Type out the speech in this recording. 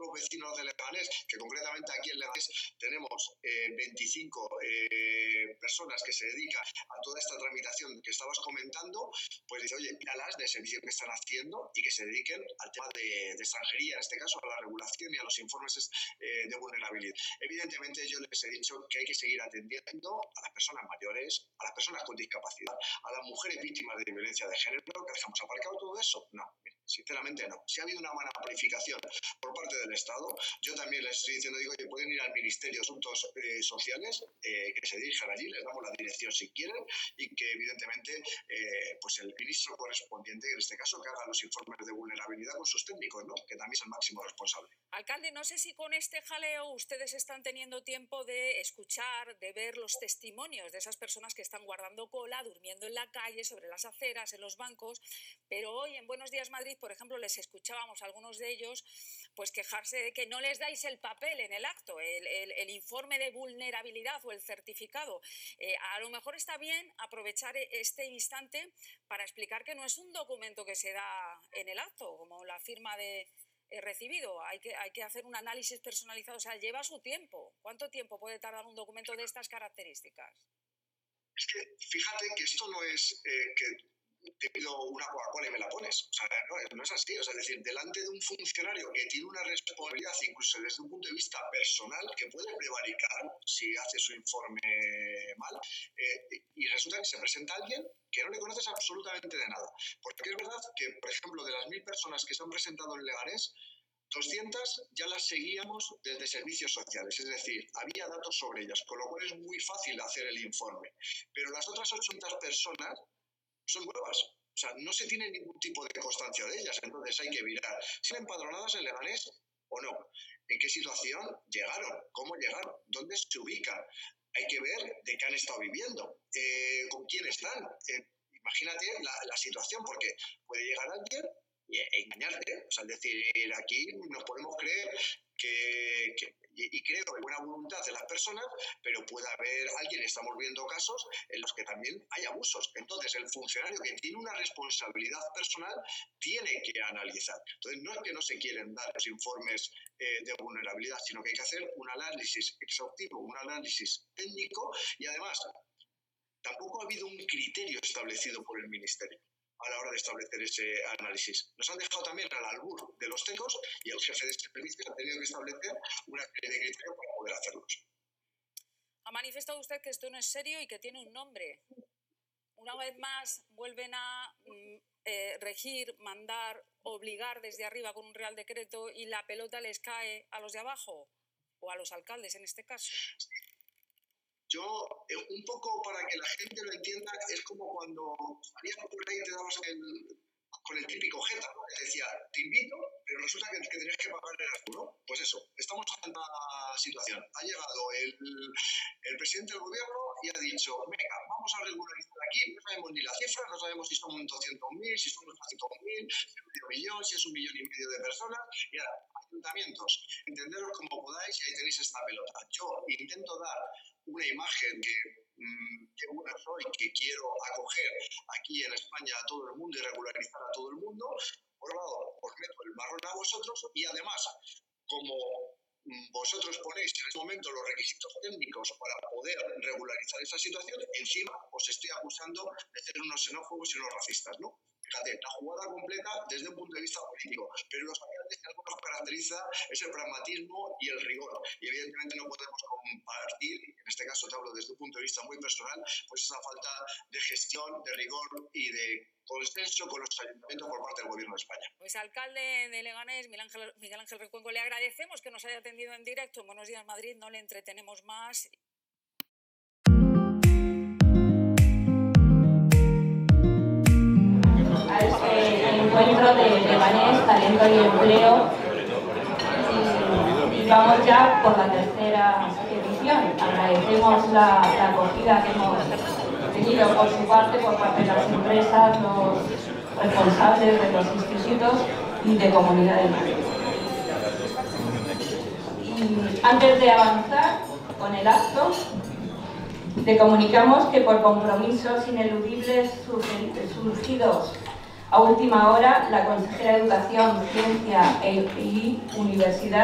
los vecinos de Leganés, que concretamente aquí en Leganés tenemos 25 personas que se dedican a toda esta tramitación que estabas comentando, pues dice, oye, míralas del servicio que están haciendo y que se dediquen al tema de extranjería, en este caso a la regulación y a los informes de vulnerabilidad. Evidentemente yo les he dicho que hay que seguir atendiendo a las personas mayores, a las personas con discapacidad, a las mujeres víctimas de violencia de género, que dejamos aparcado todo eso. No, sinceramente no. Si ha habido una mala planificación por parte del Estado, yo también les estoy diciendo, digo, que pueden ir al Ministerio de Asuntos Sociales, que se dirijan allí, les damos la dirección si quieren, y que evidentemente pues el ministro correspondiente, en este caso, que haga los informes de vulnerabilidad con sus técnicos, ¿no? Que también es el máximo responsable. Alcalde, no sé si con este jaleo ustedes están teniendo tiempo de escuchar, de ver los testimonios de esas personas que están guardando cola, durmiendo en la calle, sobre las aceras, en los bancos, pero hoy en Buenos Días Madrid, por ejemplo, les escuchábamos a algunos de ellos pues quejarse de que no les dais el papel en el acto, el informe de vulnerabilidad o el certificado. A lo mejor está bien aprovechar este instante para explicar que no es un documento que se da en el acto, como la firma de recibido, hay que hacer un análisis personalizado, o sea, lleva su tiempo. ¿Cuánto tiempo puede tardar un documento de estas características? Es que fíjate que esto no es que te pido una Coca-Cola y me la pones. O sea, no es así. O sea, es decir, delante de un funcionario que tiene una responsabilidad, incluso desde un punto de vista personal, que puede prevaricar si hace su informe mal, y resulta que se presenta alguien que no le conoces absolutamente de nada. Porque es verdad que, por ejemplo, de las 1000 personas que se han presentado en Leganés, 200 ya las seguíamos desde servicios sociales, es decir, había datos sobre ellas, con lo cual es muy fácil hacer el informe. Pero las otras 800 personas son nuevas, o sea, no se tiene ningún tipo de constancia de ellas, entonces hay que mirar si están empadronadas en Leganés o no, en qué situación llegaron, cómo llegaron, dónde se ubican, hay que ver de qué han estado viviendo, con quién están, imagínate la situación, porque puede llegar alguien e engañarte, o sea, es decir, aquí nos podemos creer y creo en buena voluntad de las personas, pero puede haber alguien, estamos viendo casos en los que también hay abusos. Entonces, el funcionario que tiene una responsabilidad personal tiene que analizar. Entonces, no es que no se quieren dar los informes de vulnerabilidad, sino que hay que hacer un análisis exhaustivo, un análisis técnico y además tampoco ha habido un criterio establecido por el Ministerio a la hora de establecer ese análisis. Nos han dejado también al albur de los técnicos y el jefe de este servicio ha tenido que establecer una serie de criterios para poder hacerlos. Ha manifestado usted que esto no es serio y que tiene un nombre. Una vez más vuelven a regir, mandar, obligar desde arriba con un real decreto y la pelota les cae a los de abajo o a los alcaldes en este caso. Yo, un poco para que la gente lo entienda, es como cuando salías por ahí y te dabas con el típico jeta, ¿no? Que decía, te invito, pero resulta que tenías que pagar el tú, ¿no? Pues eso, estamos en una situación. Ha llegado el presidente del gobierno y ha dicho, venga, vamos a regularizar aquí, no sabemos ni la cifra, no sabemos si son 200.000, si son 300.000, si es medio millón, si es 1,5 millones de personas, y ahora, ayuntamientos, entenderos como podáis y ahí tenéis esta pelota. Yo intento dar una imagen que buena soy, que quiero acoger aquí en España a todo el mundo y regularizar a todo el mundo. Por un lado, os meto el marrón a vosotros y además, como vosotros ponéis en este momento los requisitos técnicos para poder regularizar esa situación, encima os estoy acusando de ser unos xenófobos y unos racistas, ¿no? Fíjate, la jugada completa desde un punto de vista político, pero los alcaldes que algo nos caracteriza es el pragmatismo y el rigor, y evidentemente no podemos compartir, en este caso te hablo desde un punto de vista muy personal, pues esa falta de gestión, de rigor y de consenso con los ayuntamientos por parte del Gobierno de España. Pues alcalde de Leganés, Miguel Ángel Recuenco, le agradecemos que nos haya atendido en directo en Buenos Días Madrid, no le entretenemos más. Encuentro de Leganés, talento y empleo, y vamos ya por la tercera edición. Agradecemos la acogida que hemos tenido por su parte, por parte de las empresas, los responsables de los institutos y de Comunidad de Madrid. Y antes de avanzar con el acto, le comunicamos que por compromisos ineludibles surgidos a última hora, la consejera de Educación, Ciencia y Universidad